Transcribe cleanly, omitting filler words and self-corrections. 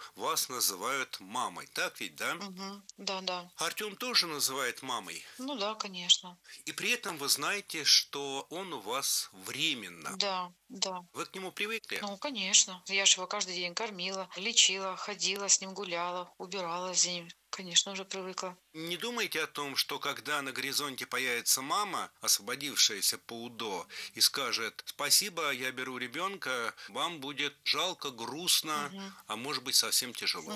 вас называют мамой. Так ведь, да? Да, да. Артем тоже называет мамой. Ну да, конечно. И при этом вы знаете, что он у вас временно. Да, да. Вы к нему привыкли? Ну, конечно. Я же его каждый день кормила, лечила, ходила с ним гуляла, убирала за ним. Конечно, уже привыкла. Не думайте о том, что когда на горизонте появится мама, освободившаяся по УДО, и скажет: «Спасибо, я беру ребенка», вам будет жалко, грустно, Мгм. а может быть совсем тяжело.